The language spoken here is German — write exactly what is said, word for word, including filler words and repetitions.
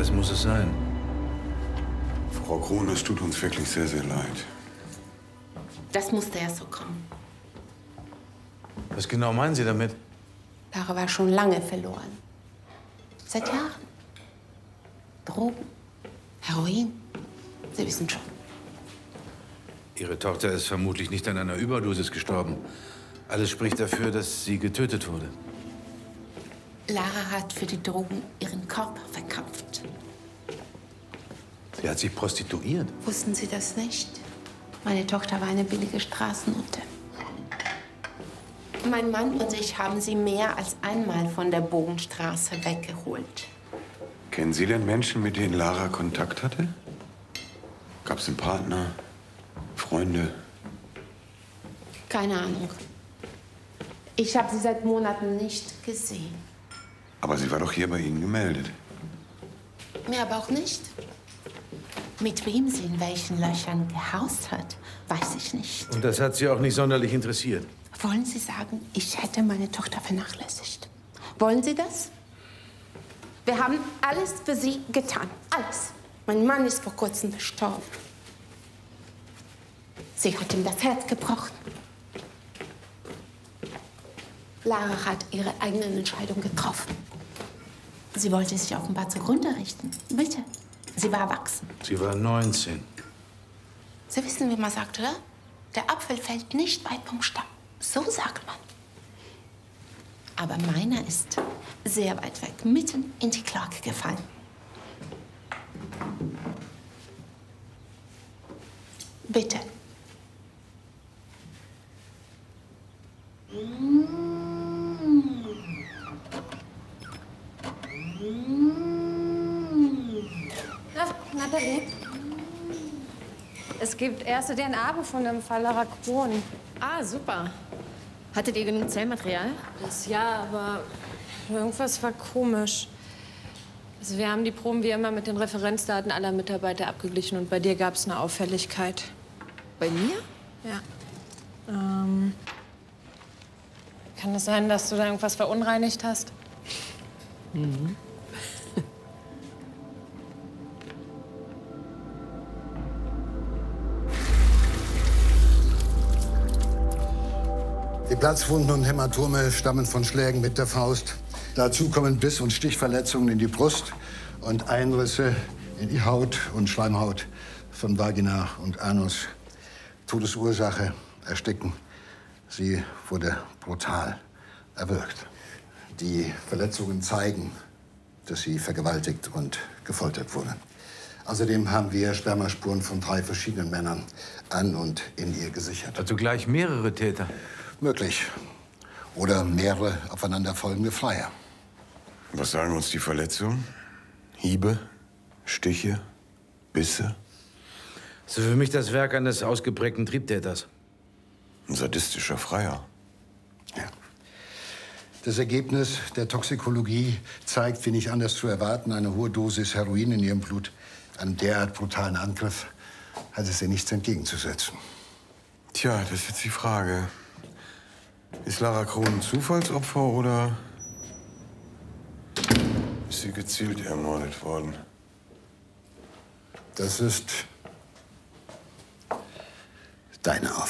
Das muss es sein. Frau Krohn, es tut uns wirklich sehr, sehr leid. Das musste ja so kommen. Was genau meinen Sie damit? Lara war schon lange verloren. Seit Jahren. Drogen, Heroin. Sie wissen schon. Ihre Tochter ist vermutlich nicht an einer Überdosis gestorben. Alles spricht dafür, dass sie getötet wurde. Lara hat für die Drogen ihren Körper verkauft. Sie hat sich prostituiert. Wussten Sie das nicht? Meine Tochter war eine billige Straßennutte. Mein Mann und ich haben sie mehr als einmal von der Bogenstraße weggeholt. Kennen Sie denn Menschen, mit denen Lara Kontakt hatte? Gab es einen Partner, Freunde? Keine Ahnung. Ich habe sie seit Monaten nicht gesehen. Aber sie war doch hier bei Ihnen gemeldet. Mir aber auch nicht. Mit wem sie in welchen Löchern gehaust hat, weiß ich nicht. Und das hat Sie auch nicht sonderlich interessiert? Wollen Sie sagen, ich hätte meine Tochter vernachlässigt? Wollen Sie das? Wir haben alles für sie getan. Alles. Mein Mann ist vor kurzem verstorben. Sie hat ihm das Herz gebrochen. Lara hat ihre eigene Entscheidung getroffen. Sie wollte sich offenbar zugrunde richten. Bitte. Sie war erwachsen. Sie war neunzehn. Sie wissen, wie man sagt, oder? Der Apfel fällt nicht weit vom Stamm. So sagt man. Aber meiner ist sehr weit weg, mitten in die Kloake gefallen. Bitte. Na, Nathalie? Es gibt erste D N A-Befunde im Fall Lara Krohn. Ah, super. Hattet ihr genug Zellmaterial? Das ja, aber irgendwas war komisch. Also wir haben die Proben wie immer mit den Referenzdaten aller Mitarbeiter abgeglichen und bei dir gab es eine Auffälligkeit. Bei mir? Ja. Ähm, kann es sein, dass du da irgendwas verunreinigt hast? Mhm. Die Platzwunden und Hämatome stammen von Schlägen mit der Faust. Dazu kommen Biss- und Stichverletzungen in die Brust und Einrisse in die Haut und Schleimhaut von Vagina und Anus. Todesursache, Ersticken. Sie wurde brutal erwürgt. Die Verletzungen zeigen, dass sie vergewaltigt und gefoltert wurde. Außerdem haben wir Spermaspuren von drei verschiedenen Männern an und in ihr gesichert. Also gleich mehrere Täter? Möglich. Oder mehrere aufeinanderfolgende Flyer. Was sagen uns die Verletzungen? Hiebe, Stiche, Bisse? Das ist für mich das Werk eines ausgeprägten Triebtäters. Ein sadistischer Freier. Ja. Das Ergebnis der Toxikologie zeigt, wie nicht anders zu erwarten, eine hohe Dosis Heroin in ihrem Blut. Einem derart brutalen Angriff hat es ihr nichts entgegenzusetzen. Tja, das ist jetzt die Frage. Ist Lara Krohn ein Zufallsopfer oder ist sie gezielt ermordet worden? Das ist deine Aufgabe.